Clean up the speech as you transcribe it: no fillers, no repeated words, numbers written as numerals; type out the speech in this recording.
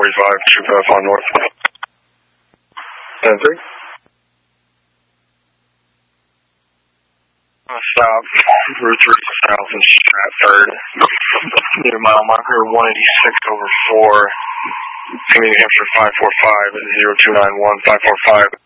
45, 2 on north. 10-3. Stop, Route 3 south and Stratford. Near mile marker 186/4. New Hampshire 545 at 0291 545.